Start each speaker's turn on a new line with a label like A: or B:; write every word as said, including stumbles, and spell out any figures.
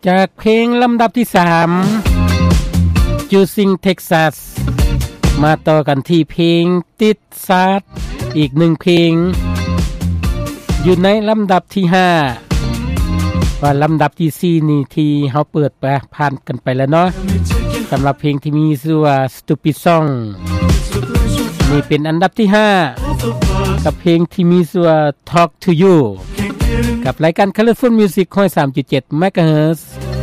A: จากเพลงลำดับที่สาม Choosing Texas มาต่อกันที่เพลงติดซาดอีกหนึ่งเพลงอยู่ในลำดับที่ห้าว่าลำดับที่สี่นี่ที่เฮาเปิดไปผ่านกันไปแล้วเนาะสำหรับเพลงที่มีชื่อว่า Stupid Song นี่เป็นอันดับที่ห้ากับเพลงที่มีชื่อว่า Talk to You กับรายการ Colorful Music หนึ่งร้อยสามจุดเจ็ด เมกะเฮิรตซ์